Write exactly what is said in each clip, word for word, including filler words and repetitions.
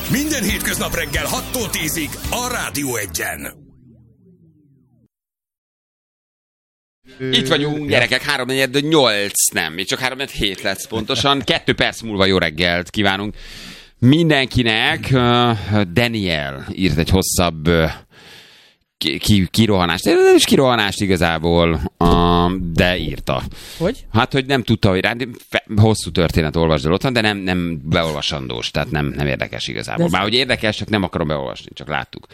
Minden hétköznap reggel hattól tízig a Rádió Egyen. Itt vagyunk, gyerekek, három negyed nyolc, nem, még csak három negyed hét lesz pontosan. Kettő perc múlva jó reggelt kívánunk mindenkinek. Daniel írt egy hosszabb ki, ki, kirohanást, nem is kirohanást igazából, de írta. Hogy? Hát, hogy nem tudta, hogy rá, hosszú történet olvasd el otthon, de nem, nem beolvasandós, tehát nem, nem érdekes igazából. Már hogy érdekes, csak nem akarom beolvasni, csak láttuk.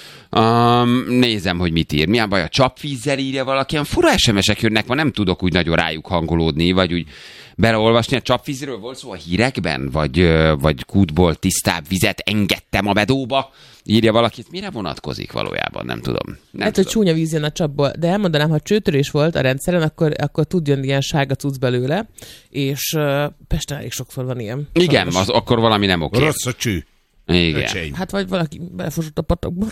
Um, nézem, hogy mit ír. Milyen baj, a csapvízzel írja valaki? Ilyen fura es em esek jönnek, ma nem tudok úgy nagyon rájuk hangolódni, vagy úgy beleolvasni. A csapvízről volt szó a hírekben? Vagy, vagy kútból tisztább vizet engedtem a bedóba? Írja valaki. Mire vonatkozik valójában? Nem tudom. Nem hát, tudom. hogy csúnya víz jön a csapból. De elmondanám, ha csőtörés volt a rendszeren, akkor, akkor tud jönni ilyen sárga cucc belőle, és uh, Pesten elég sokszor van ilyen. Igen, az, akkor valami nem oké. Rossz a cső. Igen. Öcseim. Hát vagy valaki belefosott a patakba.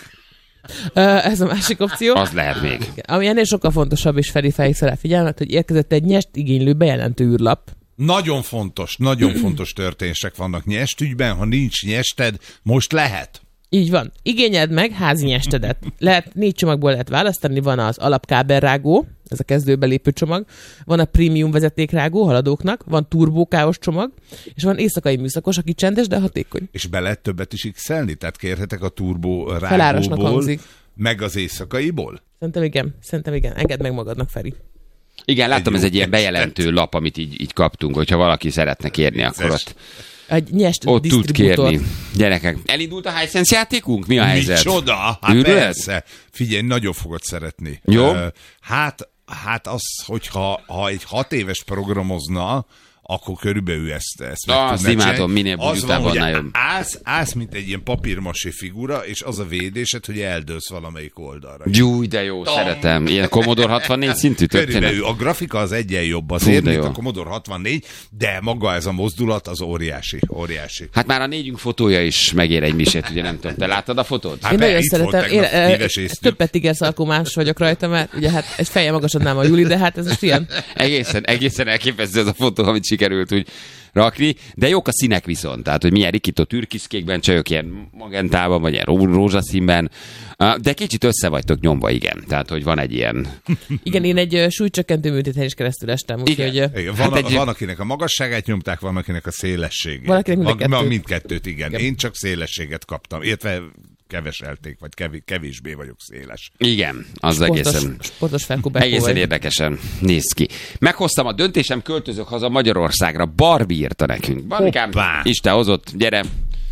Uh, ez a másik opció. Az lehet még. Ami ennél sokkal fontosabb, és Feri felhívta rá figyelmet, hogy érkezett egy nyest igénylő bejelentő űrlap. Nagyon fontos, nagyon fontos történések vannak nyestügyben. Ha nincs nyested, most lehet. Így van. Igényeld meg házi nyestedet. Lehet, négy csomagból lehet választani, van az alapkábelrágó, ez a kezdőbelépő csomag, van a prémium vezetékrágó haladóknak, van turbókáos csomag, és van éjszakai műszakos, aki csendes, de hatékony. És be lehet többet is x-elni? Tehát kérhetek a turbó Felárasnak rágóból, hangzik. meg az éjszakaiból? Szerintem igen, szerintem igen. Engedd meg magadnak, Feri. Igen, láttam, Egy ez egy ilyen estet. bejelentő lap, amit így, így kaptunk, hogyha valaki szeretne kérni, akkor ott, Egy nyest ott tud disztribútor. kérni. Gyerekek, elindult a Hisense játékunk? Mi a helyzet? Micsoda? Hát Ürület? persze. Figyelj, nagyon fogod szeretni. Jó. Uh, hát, hát az, hogyha ha egy hat éves programozna, akkor körülbelül ezt, ezt meg Ah, azt tudná imádom, csinálni. minél Az van, bújutában hogy annál jobb. állsz, állsz, mint egy ilyen papírmasé figura, és az a védésed, hogy eldőlsz valamelyik oldalra. Gyúj, de jó, szeretem. Ilyen Commodore hatvannégy szintű történet. Körülbelül a grafika az egyen jobb Fú, azért, de mint jó. a Commodore hatvannégy, de maga ez a mozdulat az óriási, óriási. Hát már a négyünk fotója is megér egy misét, ugye nem tudom. Te láttad a fotót? Hát Én be, nagyon itt szeretem. volt Én, tegnap, eh, híves észtük. többet ígérsz, akkor más vagyok rajta, mert ugye hát egy feje magasodnám a Juli, de hát ez most ilyen. Egészen, egészen elképesztő ez a fotó, amit sikerült úgy rakni, de jók a színek viszont, tehát, hogy milyen rikító türkiszkékben, csajok ilyen magentában, vagy ilyen ró- rózsaszínben, de kicsit össze vagytok nyomva, igen, tehát, hogy van egy ilyen... Igen, én egy ö, súlycsökkentő műtéten is keresztül estem, úgyhogy ö, Igen, van, Hát hát egy- van, akinek a magasságát nyomták, van, akinek a szélességét. Valakinek mind a Van- kettőt. mindkettőt, igen. Igen. Én csak szélességet kaptam, illetve keveselték, vagy kev- kevésbé vagyok széles. Igen, az sportos, egészen... sportos felkubákó Egészen vagy. érdekesen néz ki. Meghoztam a döntésem, költözök haza Magyarországra. Barbie írta nekünk. Barbikám, Hoppá! Isten hozott, gyere.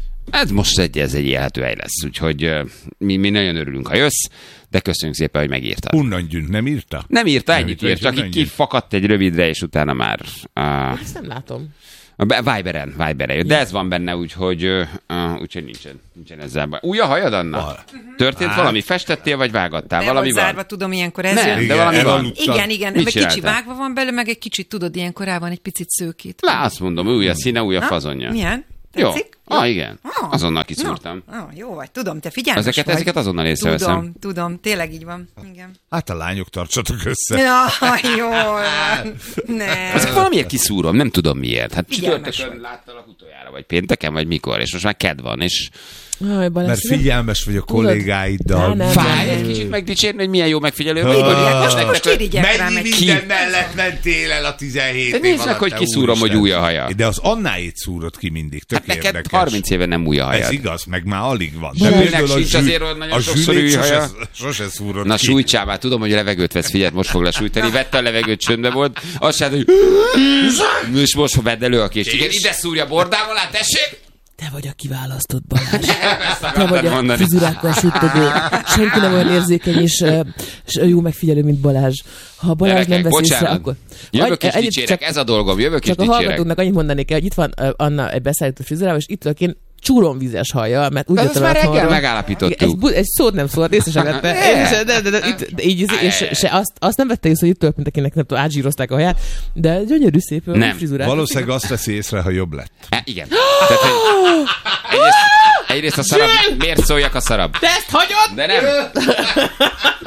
Ez most egy, ez egy élhető hely lesz, úgyhogy uh, mi, mi nagyon örülünk, ha jössz, de köszönjük szépen, hogy megírtad. Unnan Gyűnt nem írta? Nem írta, Nem ennyit írta, írt, csak így Unnan kifakadt egy rövidre, és utána már... Uh, Ezt nem látom. a Viberen, Viberen jött, de ez van benne, úgyhogy, uh, úgyhogy nincsen, nincsen ezzel baj. Új a hajad, Anna? Val. Történt Hát. valami? Festettél, vagy vágattál? Be valami volt zárva, van? tudom, ilyenkor ez Nem, jön. de Igen, valami van. elaludtad. Igen, igen, Mit meg kicsi csináltál? vágva van belőle, meg egy kicsit, tudod, ilyenkor rá van egy picit szőkít. Lá, azt mondom, új a színe, új a Na, fazonja. Milyen? Jó. Tetszik? Ah, igen. Ah. Azonnal kiszúrtam. Na, ah, jó vagy, tudom, te figyelmes Ezeket, vagy. ezeket azonnal észreveszem. Tudom, tudom, tényleg így van. Igen. Hát a lányok tartsatok össze. Ja, jó van. Nem. Ezek valamiért kiszúrom, nem tudom miért. Hát Figyelmes csütörtökön vagy. láttalak utoljára, vagy pénteken, vagy mikor, és most már kedd van, és Aj, Balázs, Mert nem- figyelmes vagy a Tudod? kollégáiddal. Nem, nem. fáj egy kicsit megdicsérni, hogy milyen jó megfigyelő vagy. Ah. Most Most irigyek rám Mennyi egy minden mellett mentél el a tizenhét De év nézd meg, alatt, hogy te kiszúrom, úristen. hogy új a haja. De az Annáit szúrod ki mindig, tök Hát neked érdekes. harminc éve nem új a Ez hajad. igaz, meg már alig van. Balázsnak például a sincs zsű- azért, hogy nagyon a sokszor zsűlét új sose, haja. sose szúrod Na ki. sújtsál már, tudom, hogy levegőt vesz, figyeld, most fog lesújtani. Vette a levegőt, csöndbe volt. Azt se, hogy és most vedd elő a kést. Igen, ide szúrja bordával, hát tessék! Te vagy a kiválasztott, Balázs. Ezt Te akartad vagy a mondani. frizurákkal süttögő. Senki nem olyan érzékeny és, ö, és jó megfigyelő, mint Balázs. Ha Balázs Gyerekek, nem vesz észre, bocsánat. akkor... Jövök és Annyit dicsérek, csak- ez a dolgom, jövök és Csak a dicsérek. hallgatóknak annyit mondanék el, hogy itt van uh, Anna egy beszállító frizurával, és itt vagyok én csúromvízes hajjal, mert úgy De azt jöttem már el reggel otthonról. megállapítottuk. Igen, Egy, bu- egy szót nem szólt, észre sem vette. Én is, de, de, de, itt, de így, és se azt, azt nem vette észre, hogy itt tört, mint akinek nem tudom, átzsírozták a haját, de gyönyörű szép ö, Nem. frizurát. Valószínűleg azt veszi észre, ha jobb lett. E, igen. Tehát, hogy egyrészt, egyrészt a szarab, miért szóljak a szarab? Te ezt hagyod? De nem.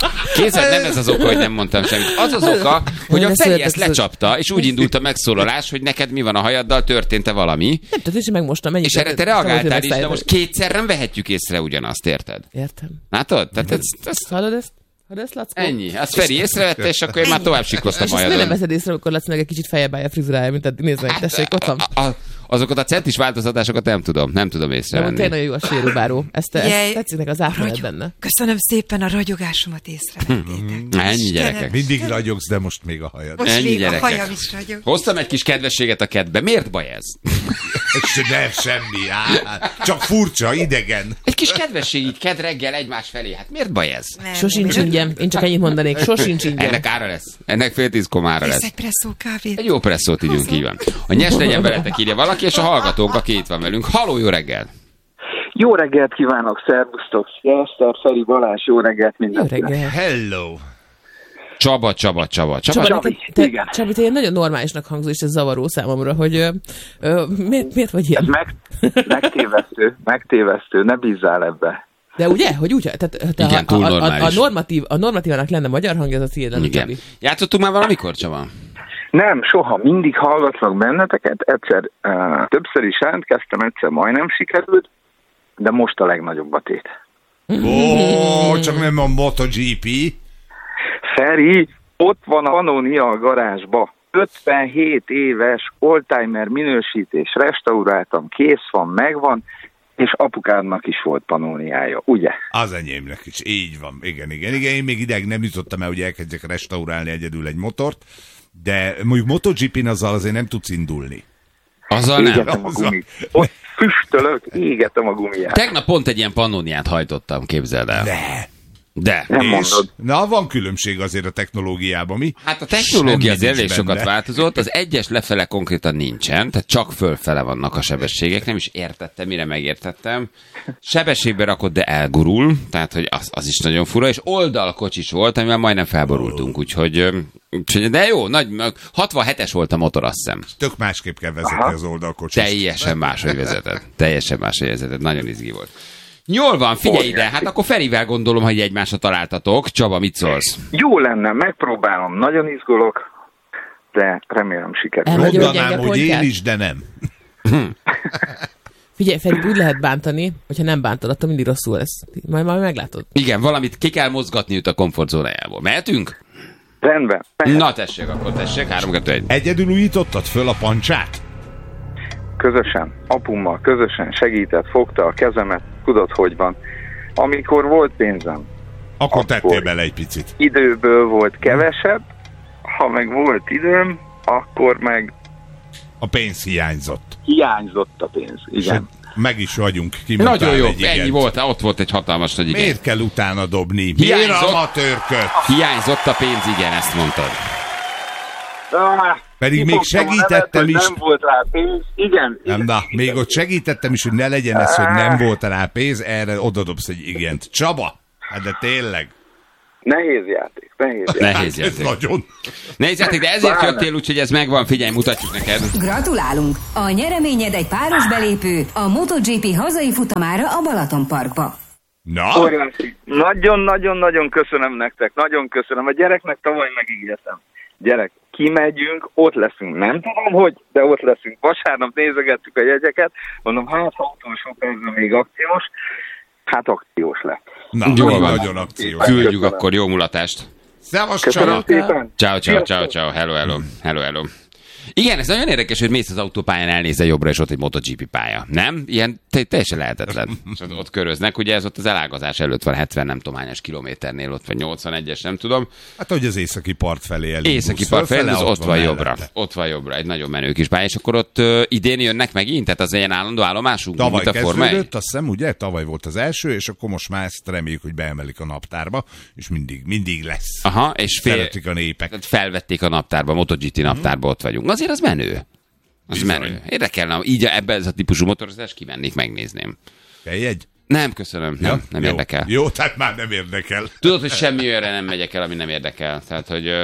Kézzel nem ez az oka, hogy nem mondtam semmit. Az az oka, hogy a Ne Feri szólj, ezt ez- lecsapta, és úgy indult a megszólalás, hogy neked mi van a hajaddal, történt-e valami. Nem tudom, és megmostam. Mennyit És erre te reagáltál is, de most kétszer nem vehetjük észre ugyanazt, érted? Értem. Látod? Tehát ez, ez Hallod ezt? Hallod ezt, Lackó? ennyi. Azt Feri észrevette, és akkor én már tovább siklottam És a ezt nem hajadon. veszed észre, amikor Lacinak egy kicsit feljebb állja a frizurája, mint eddig. Nézd meg, tessék, ott van. A, a, azokat a centis változtatásokat nem tudom, nem tudom De észrevenni. tényleg nagyon jó a sérubáró. Ezt, ezt Jej. tetszik neki az áfralet Ragyog. benne. Köszönöm szépen a ragyogásomat észrevettétek. Ennyi, Istenem. gyerekek. Mindig ragyogsz, de most még a hajad. Most Ennyi, még gyerekek. a hajam is ragyog. Hoztam egy kis kedvességet a kedbe. Miért baj ez? És nem semmi, á, csak furcsa, idegen. Egy kis kedvesség így ked reggel egymás felé. Hát miért baj ez? Nem, Sosincs nem, ingyen. Én csak ennyit mondanék. Sosincs ingyen. Ennek ára lesz. Ennek fél tízkor ára Vesz lesz. egy presszó kávét. Egy jó presszót ígyunk, így van. A nyers legyen veletek, írja valaki, és a hallgatónk, aki itt van velünk. Halló, jó reggel! Jó reggelt kívánok, szervusztok! Eszter, Feri, Balázs, jó reggelt Jó mindenkinek! reggel. Hello. Csaba, Csaba, Csaba. Csaba, Csaba, Csabi, neked, te, igen. Csabi, te ilyen nagyon normálisnak hangzol, és ez zavaró számomra, hogy ö, ö, miért, miért vagy Ez ilyen? meg, megtévesztő, megtévesztő, ne bízzál ebbe. De ugye, hogy úgy, tehát te, Igen, a, túl a, a, a, normális. normatív, a normatívának lenne magyar hangja, az a tiéd lenne, igen. Csabi. Játszottunk már valamikor, Csaba? Nem, soha, mindig hallgatlak benneteket, egyszer, uh, többször is jelentkeztem, egyszer majdnem sikerült, de most a legnagyobb a tét. Ó, csak nem a MotoGP. Feri, ott van a Pannonia a garázsba. ötvenhét éves oldtimer minősítés, restauráltam, kész van, megvan, és apukádnak is volt Pannoniája, ugye? Az enyémnek is, így van. Igen, igen, igen. Én még ideig nem jutottam el, hogy elkezdjek restaurálni egyedül egy motort, de mondjuk MotoGP-n azzal azért nem tudsz indulni. Azzal nem. Égetem a gumit. Ott füstölök, égetem a gumiját. Tegnap pont egy ilyen pannóniát hajtottam, képzeld el. De. De. Nem És, mondod. na, van különbség azért a technológiában, mi? Hát a technológia Semmi az elég nincs sokat benne. változott, az egyes lefele konkrétan nincsen, tehát csak fölfele vannak a sebességek, nem is értettem, mire megértettem. Sebességbe rakott, de elgurul, tehát hogy az, az is nagyon fura, és oldalkocsis volt, amivel majdnem felborultunk, úgyhogy, ö, úgyhogy de jó, nagy, hatvanhetes volt a motor, azt hiszem. Tök másképp kell vezetni Aha. az oldalkocsist. Teljesen máshogy vezetett. Teljesen máshogy vezetett. Nagyon izgi volt. Jól van, figyelj ide, hát akkor Ferivel gondolom, hogy egymásra találtatok. Csaba, mit szólsz? Jó lenne, megpróbálom, nagyon izgulok, de remélem sikerül. El vagy- Nagyon Mondanám, gyenge hogy én pontyák. is, de nem. Figyelj, Feri, úgy lehet bántani, hogyha nem bántod, attól mindig rosszul lesz. Majd majd meglátod. Igen, valamit ki kell mozgatni őt a komfortzónájából. Mehetünk? Rendben. Na tessék, akkor tessék, három, kettő, egy. Egyedül újítottad föl a pancsát? Közösen, apummal közösen segített, fogta a kezemet, tudod, hogy van. Amikor volt pénzem, Akkor Akkor- tettél bele egy picit. időből volt kevesebb, ha meg volt időm, akkor meg A pénz hiányzott. hiányzott a pénz. Igen. Meg is vagyunk, kimondtál Nagyon jó, egy igent. ennyi volt, ott volt egy hatalmas nagy igen. Miért kell utána dobni? Miért Hiányzott. amatőrköt? Hiányzott a pénz, igen, ezt mondtad. Ah, Pedig még kifogtam a segítettem nevet, is. hogy nem volt rá pénz. Igen. Nem, igen, na, igen. még ott segítettem is, hogy ne legyen ez, hogy nem volt rá pénz, erre odadobsz egy igent. Csaba, hát de tényleg. Nehéz játék, nehéz játék. Nehéz Ez játék. nagyon. Nehéz játék, de ezért jöttél, úgyhogy ez megvan, figyelj, mutatjuk neked. Gratulálunk! A nyereményed egy páros belépő a MotoGP hazai futamára a Balatonparkba. Na, Óriási. Nagyon-nagyon-nagyon köszönöm nektek, nagyon köszönöm. A gyereknek tavaly megígértem. Gyerek, kimegyünk, ott leszünk. Nem tudom, hogy, de ott leszünk. Vasárnap nézegettük a jegyeket, mondom, hát ha utolsó percben még akciós, hát akciós lett. na, Jól van. nagyon akciós. Küldjük Köszönöm. akkor, jó mulatást. Szevasz, Köszönöm Csaba. szépen. Ciao, ciao, ciao, Sziasztok. ciao, hello, hello, hello, hello. Igen, ez nagyon érdekes, hogy mész az autópályán, elnézel jobbra, és ott egy MotoGP pálya. Nem? Ilyen te- teljesen lehetetlen. És ott, ott köröznek, ugye ez ott az elágazás előtt van, hetven nem tudom hányas kilométernél, ott vagy nyolcvanegyes, nem tudom. Hát, hogy az északi part felé elindulsz. Északi part felé, fölfele, az ott van jobbra. mellette. Ott van jobbra, egy nagyon menő kis pálya, és akkor ott uh, idén jönnek megint, tehát az ilyen állandó állomásunk, Tavaly mint a Forma egy. kezdődött, azt hiszem, ugye? Tavaly volt az első, és akkor most már ezt reméljük, hogy beemelik a naptárba, és mindig, mindig lesz. Aha, és fél, Szeretik a népek. tehát felvették a naptárba, a MotoGP naptárba ott vagyunk. Azért az menő. Az Bizony. menő. Érdekelne, így ebben ez a típusú motorozás, kimennék, megnézném. Kell jegy? Nem, köszönöm, nem, Ja? nem Jó. érdekel. Jó, tehát már nem érdekel. Tudod, hogy semmi olyanra nem megyek el, ami nem érdekel. Tehát, hogy ö,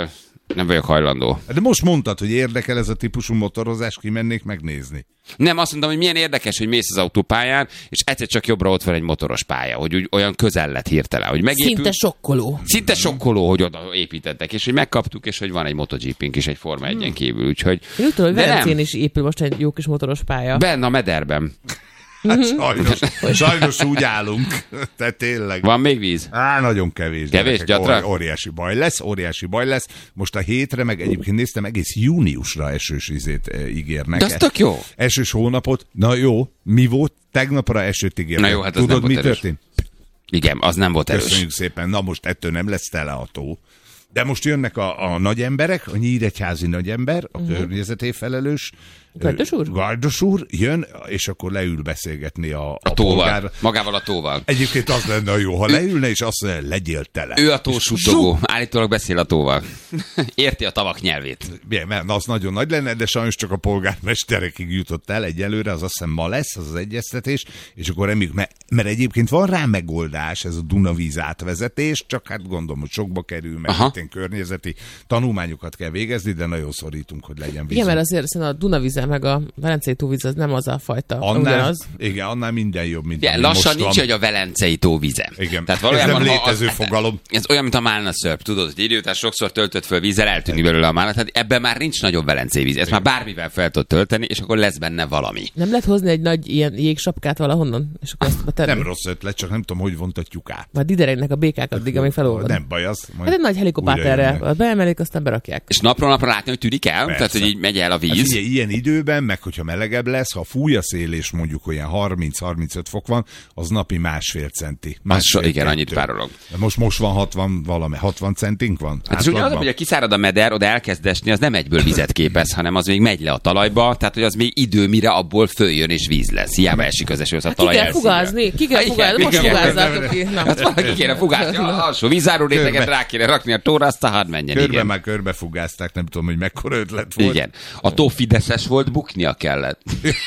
Nem vagyok hajlandó. De most mondtad, hogy érdekel ez a típusú motorozás, kimennék megnézni. Nem, azt mondtam, hogy milyen érdekes, hogy mész az autópályán, és egyszer csak jobbra ott van egy motoros pálya, hogy úgy olyan közel lett hirtelen. Hogy megépül... Szinte sokkoló. Szinte sokkoló, hogy oda építettek, és hogy megkaptuk, és hogy van egy MotoGP-nk is egy Forma egyen kívül, úgyhogy... Én úgy tudom, hogy de Velencén nem. is épül most egy jó kis motoros pálya. Benne a mederben. Hát sajnos, sajnos úgy állunk. Tehát tényleg. Van még víz? Á, nagyon kevés. Kevés, gyerekek. gyatra? Ó- óriási baj lesz, óriási baj lesz. Most a hétre, meg egyébként néztem, egész júniusra esős izét e, ígérnek. De az tök jó. Esős hónapot. Na jó, mi volt? Tegnapra esőt ígérnek. Na jó, hát az Tudod, nem mi volt erős. történt? Igen, az nem volt erős. Köszönjük szépen. Na most ettől nem lesz tele a tó. De most jönnek a, a nagy emberek, a nyíregyházi nagyember, a uh-huh. környezeté felelős. Gardos úr? Gardos úr jön, és akkor leül beszélgetni a, a, A tóval. polgár. Magával a tóval. Egyébként az lenne a jó, ha leülne, és azt mondja, legyél tele. Ő a tósuttogó. Állítólag beszél a tóval. Érti a tavak nyelvét. Igen, mert az nagyon nagy lenne, de sajnos csak a polgármesterekig jutott el egyelőre, az azt hiszem ma lesz, az az egyeztetés, és akkor reméljük, mert, mert egyébként van rá megoldás, ez a Dunavíz átvezetés, csak hát gondolom, hogy sokba kerül, mert itt környezeti tanulmányokat kell végezni, de nagyon szorítunk, hogy legyen víz. Igen, mert azért szerintem a Dunavízen meg a Velencei tóvíz az nem az a fajta. Annál, ugyanaz. igen, annál minden jobb, mint Ja, ami lassan most nincs, van. hogy a Velencei tó vize. Igen, Tehát ez nem valójában, ha létező az- fogalom. Ez olyan, mint a málna szörp, tudod, hogy idő után sokszor töltött föl vízzel, eltűnik belőle a málna, tehát ebben már nincs nagyobb velencei víz. Ezt már bármivel fel tudod tölteni, és akkor lesz benne valami. Nem lehet hozni egy nagy ilyen jégsapkát valahonnan, és akkor ezt tenni? Nem rossz ötlet, csak nem tudom, hogy vontatjuk át. Majd dideregnek a békák addig, amíg felolvad. Nem baj az. majd Hát egy nagy újra helikopterrel jönnek. beemelik, aztán berakják. És napról napra látni, hogy tűnik el, Persze. tehát hogy így megy el a Hát víz. figyelj, ilyen időben, meg hogyha melegebb lesz, ha fúj a szél és mondjuk olyan harminc-harmincöt fok van, az napi másfél centi. Másfél so- igen, kettő. annyit párolog. De most, most van hatvan valami, hatvan centink van? Hát és ugye az, átlagban? hogy a kiszárad a meder, oda elkezd esni, az nem egyből vizet képez, hanem az még megy le a talajba, tehát hogy az még idő, mire abból följön és víz lesz. Hiába esik az eső, az a Hát ki talaj kell elszívja. fugázni, ki kell Hát fugázni, igen, most igen, fugázzátok ki. Na. Hát valaki kéne fugázni, a alsó vízáró réteget Körbe. rá kéne rakni a tóra, aztán hadd menjen. Körbe Igen. már körbefugázták, nem tudom, hogy mekkora ötlet volt. Igen. A tó fideszes volt, buknia kellett.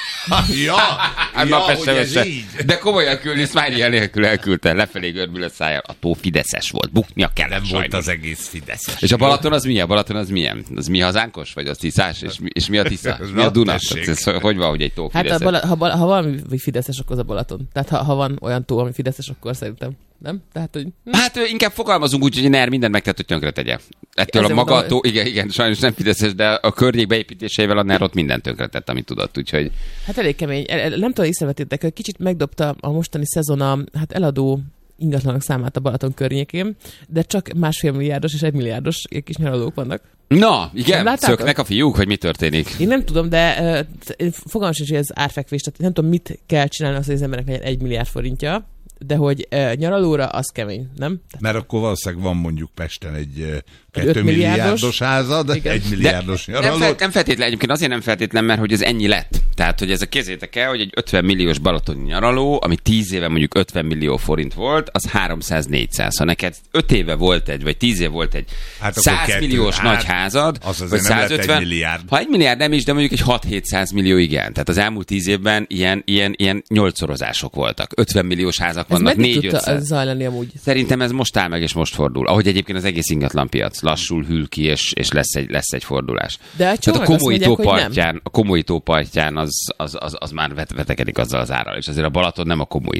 ja, Hát ja, nap hogy es em ez es-e. így. De komolyan küldni, smiley nélkül elküldte, lefelé görbül a szájjal. A tó fideszes volt, buknia kellett Nem volt sajnos. az egész fideszes. És a Balaton az milyen? A Balaton az milyen? Az mi hazánkos? Vagy az Tiszás? És mi, és mi a Tisza? És mi a Na, Duna? tessék. Ez, hogy van, hogy egy tó Hát a fideszes? Bala, ha, Bala, ha valami fideszes, akkor az a Balaton. Tehát ha, ha van olyan tó, ami fideszes, akkor szerintem. Nem? Tehát, hogy... Hát ő, inkább fogalmazunk úgy, hogy NER mindent megtett, hogy tönkre tegye. Ettől Ezért a maga mondom, a tó, igen, igen, sajnos nem fideszes, de a környék beépítéseivel a NER ott mindent tönkre tett, amit tudott, úgyhogy... Hát elég kemény. El- el- Nem tudom, észrevettétek, hogy kicsit megdobta a mostani szezon a hát eladó ingatlanok számát a Balaton környékén, de csak másfél milliárdos és egy milliárdos ilyen kis nyaralók vannak. Na, Nem igen, láttátok? szöknek a fiúk, hogy mi történik. Én nem tudom, de uh, fogalmam sincs, hogy ez árfekvés, tehát nem tudom, mit kell csinálni az, hogy az embernek legyen egy milliárd forintja, de hogy uh, nyaralóra az kemény, nem? Mert akkor valószínűleg van mondjuk Pesten egy eh, öt kettő milliárdos. milliárdos házad, Igen. egy milliárdos nem, fel, nyaraló. nem feltétlen, egyébként azért nem feltétlen, mert hogy ez ennyi lett. Tehát, hogy ez a kézzétek el, hogy egy ötven milliós balatoni nyaraló, ami tíz éve mondjuk ötven millió forint volt, az háromszáz-négyszáz. Ha neked öt éve volt egy, vagy tíz év volt egy Hát akkor száz kettő, milliós hát, nagy házad, az azért vagy nem lett százötven, egy milliárd. ha egy milliárd nem is, de mondjuk egy hat-hétszáz millió igen. Tehát az elmúlt tíz évben ilyen, ilyen, ilyen nyolcszorozások voltak. ötven milliós házak Ez vannak, meddig tudta négy-ötszáz. zajlani amúgy? Szerintem ez most áll meg, és most fordul. Ahogy egyébként az egész ingatlanpiac lassul, hűl ki, és, és lesz, egy, lesz egy fordulás. De a Tehát a csomag azt Komói mondják, hogy nem. tópartján, a Komói tópartján az, az, az, az már vet, vetekedik azzal az árral, és azért a Balaton nem a Komói